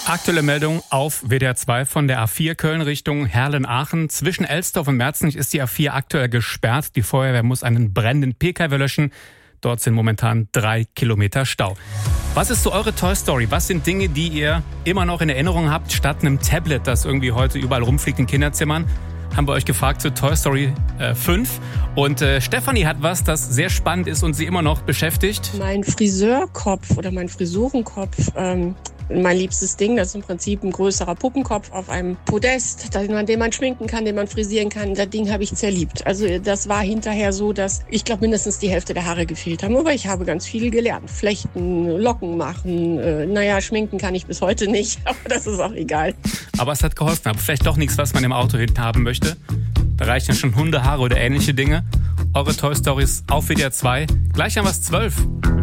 Aktuelle Meldung auf WDR 2 von der A4 Köln Richtung Herlen-Aachen. Zwischen Elsdorf und Merzenich ist die A4 aktuell gesperrt. Die Feuerwehr muss einen brennenden Pkw löschen. Dort sind momentan 3 Kilometer Stau. Was ist so eure Toy Story? Was sind Dinge, die ihr immer noch in Erinnerung habt, statt einem Tablet, das irgendwie heute überall rumfliegt in Kinderzimmern? Haben wir euch gefragt zu Toy Story 5. Und Stefanie hat was, das sehr spannend ist und sie immer noch beschäftigt. Mein Friseurkopf oder mein Frisurenkopf, mein liebstes Ding, das ist im Prinzip ein größerer Puppenkopf auf einem Podest, den man schminken kann, den man frisieren kann. Das Ding habe ich zerliebt. Also das war hinterher so, dass ich glaube mindestens die Hälfte der Haare gefehlt haben. Aber ich habe ganz viel gelernt. Flechten, Locken machen, schminken kann ich bis heute nicht, aber das ist auch egal. Aber es hat geholfen. Aber vielleicht doch nichts, was man im Auto hinten haben möchte. Da reichen ja schon Hundehaare oder ähnliche Dinge. Eure Toy Stories auf WDR 2. Gleich haben wir es 12.